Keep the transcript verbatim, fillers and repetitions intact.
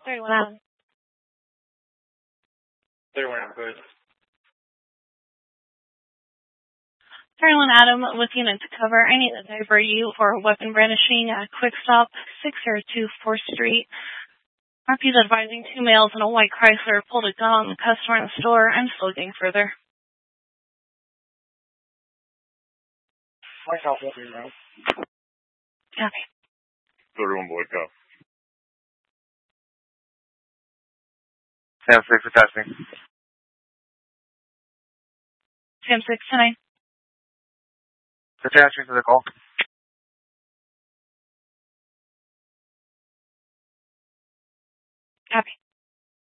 thirty-one Adam. thirty-one Adam, good. thirty-one Adam, with unit to cover. I need to divert you for weapon brandishing at Quick Stop, six oh two fourth Street. R P is advising two males in a white Chrysler pulled a gun on the customer in the store. I'm still looking further. White House, open room. Copy. thirty-one Boy Cop. Sam six for testing. Sam six tonight. Attaching to the call. Copy.